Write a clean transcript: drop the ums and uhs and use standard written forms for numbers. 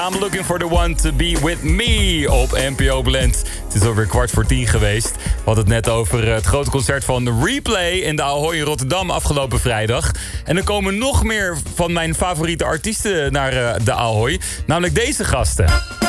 I'm looking for the one to be with me op NPO Blend. Het is alweer 9:15 geweest. We hadden het net over het grote concert van Replay in de Ahoy in Rotterdam afgelopen vrijdag. En er komen nog meer van mijn favoriete artiesten naar de Ahoy. Namelijk deze gasten.